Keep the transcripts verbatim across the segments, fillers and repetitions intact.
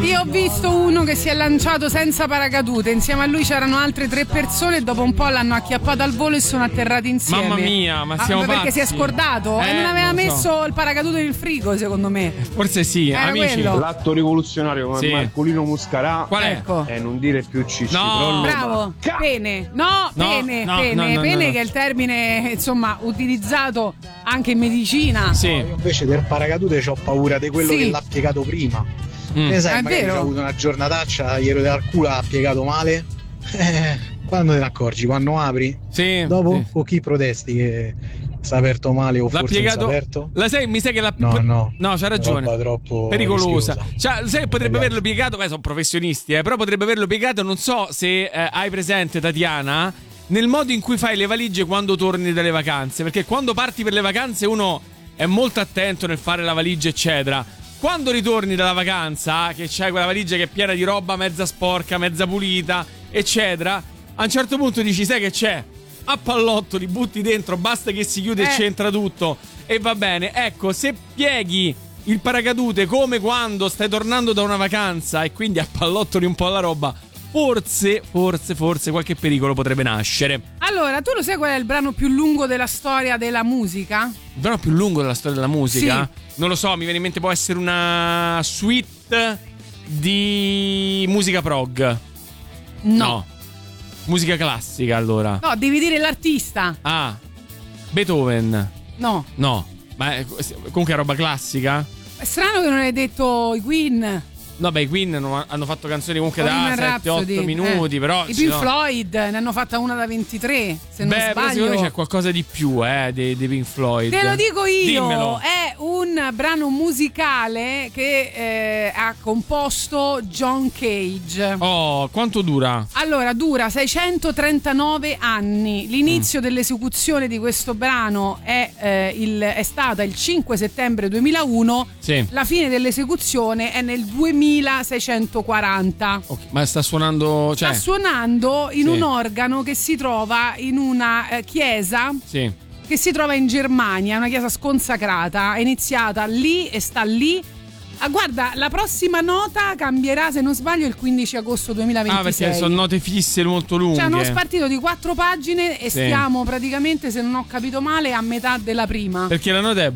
Io ho visto uno che si è lanciato senza paracadute, insieme a lui c'erano altre tre persone e dopo un po' l'hanno acchiappato al volo e sono atterrati insieme. Mamma mia, ma siamo ah, perché pazzi. si è scordato eh, e non aveva non messo so. il paracadute nel frigo, secondo me. Forse sì, Era amici. quello. L'atto rivoluzionario come Sì. Marcolino Muscarà Qual è? Ecco. è non dire più cicci. No. Bravo, pene. No, No, pene, no, pene, no, no, pene no. che è il termine, insomma, utilizzato anche in medicina. Sì. Io invece del paracadute ho paura di quello Sì. che l'ha piegato prima. Mm. Ne sai, È magari vero. ho avuto una giornataccia, ieri dal culo ha piegato male. Eh, quando te ne accorgi? Quando apri? Sì. Dopo? Sì. O chi protesti che si è aperto male o L'ha forse piegato. non si è aperto? La sai, mi sa che l'ha No, no. No, c'ha ragione. Roba troppo Pericolosa. rischiosa. Cioè, sai, potrebbe averlo piegato, beh, sono professionisti, eh, però potrebbe averlo piegato, non so se eh, hai presente, Tatiana, nel modo in cui fai le valigie quando torni dalle vacanze, perché quando parti per le vacanze uno è molto attento nel fare la valigia, eccetera. Quando ritorni dalla vacanza, che c'hai quella valigia che è piena di roba mezza sporca, mezza pulita, eccetera, a un certo punto dici, sai che c'è? A pallotto li butti dentro, basta che si chiude Eh. e c'entra tutto e va bene. Ecco, se pieghi il paracadute come quando stai tornando da una vacanza e quindi appallottoli un po' la roba, forse, forse, forse qualche pericolo potrebbe nascere. Allora, tu lo sai qual è il brano più lungo della storia della musica? Il brano più lungo della storia della musica? Sì. Non lo so, mi viene in mente, può essere una suite di musica prog. No. Musica classica, allora. No, devi dire l'artista. Ah, Beethoven. No. No, ma è- comunque è roba classica? È strano che non hai detto i Queen. No, beh, i Queen hanno, hanno fatto canzoni comunque Bohemian da sette Rhapsody, otto minuti, eh. però I ci Pink sono- Floyd ne hanno fatta una da ventitré, se non Beh, però sbaglio. secondo me c'è qualcosa di più, eh, dei, dei Pink Floyd. Te lo dico io, Dimmelo. è un brano musicale che eh, ha composto John Cage. Oh, quanto dura? Allora, dura seicentotrentanove anni. L'inizio Mm. dell'esecuzione di questo brano è, eh, il, è stata il cinque settembre duemilauno. Sì. La fine dell'esecuzione è nel duemilaseicentoquaranta. Ok, ma sta suonando, cioè, Sta suonando in Sì. un organo che si trova in una eh, chiesa sì. che si trova in Germania, una chiesa sconsacrata. È iniziata lì e sta lì. Ah, guarda, la prossima nota cambierà, se non sbaglio, il quindici agosto duemilaventisei. Ah, perché sono note fisse molto lunghe. Cioè, hanno spartito di quattro pagine e Sì. stiamo praticamente, se non ho capito male, a metà della prima. Perché la nota è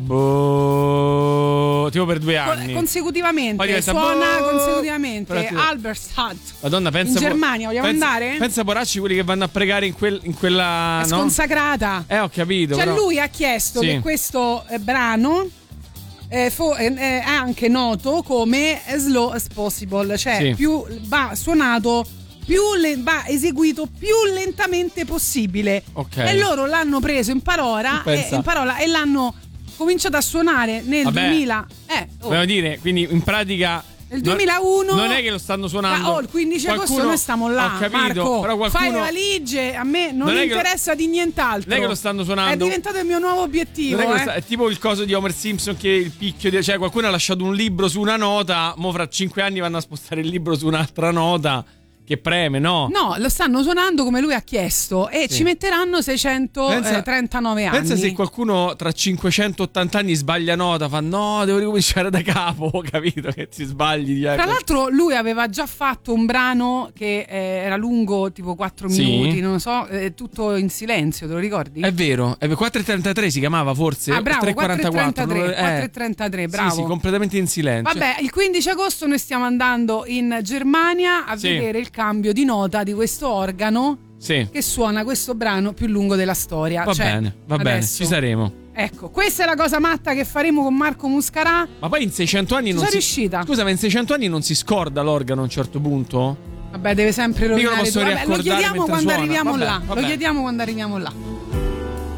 boh, tipo per due Co- anni. consecutivamente, Poi diventa suona boh. consecutivamente. Però- Alberstadt. Madonna, pensa in po- Germania, vogliamo pensa, andare? Pensa poracci quelli che vanno a pregare in, quel, in quella, È no? sconsacrata. Eh, ho capito. Cioè, però- lui ha chiesto Sì. che questo eh, brano eh, fo- eh, è anche noto come as slow as possible, cioè Sì. più va suonato, più le- va eseguito più lentamente possibile. Ok. E loro l'hanno preso in parola, Pensa. e, in parola e l'hanno cominciato a suonare nel Vabbè. duemila. Eh, oh, Vogliamo dire, quindi in pratica nel non- duemilauno non è che lo stanno suonando. Ah, oh, il quindici agosto Qualcuno- noi stiamo là, ho capito, Marco. però qualcuno Fai le valigie, a me non, Non è che- interessa di nient'altro. non è che lo stanno suonando. È diventato il mio nuovo obiettivo. Non è, che lo eh. sta- è tipo il coso di Homer Simpson che il picchio di, cioè qualcuno ha lasciato un libro su una nota, mo fra cinque anni vanno a spostare il libro su un'altra nota che preme, no? No, lo stanno suonando come lui ha chiesto e Sì. ci metteranno seicentotrentanove anni. Pensa se qualcuno tra cinquecentottanta anni sbaglia nota, fa no, devo ricominciare da capo, capito? Che ti sbagli. Cioè, Tra l'altro lui aveva già fatto un brano che eh, era lungo tipo quattro Sì. minuti, non so, eh, tutto in silenzio, te lo ricordi? È vero, è quattro e trentatré si chiamava forse? Ah, bravo, tre e quattro e quarantaquattro, trentatré, non- eh. quattro e trentatré, bravo. Sì, sì, completamente in silenzio. Vabbè, il quindici agosto noi stiamo andando in Germania a Sì. vedere il cambio di nota di questo organo Sì. che suona questo brano più lungo della storia. Va Cioè, bene, va bene, adesso- ci saremo. Ecco, questa è la cosa matta che faremo con Marco Muscarà. Ma poi in seicento anni Ci non sono si riuscita. Scusa, ma in seicento anni non si scorda l'organo a un certo punto? Vabbè, deve sempre Mica lo rovinare posso tutto. Vabbè, lo riaccordare chiediamo mentre quando suona. arriviamo Vabbè, là. vabbè. Lo chiediamo quando arriviamo là.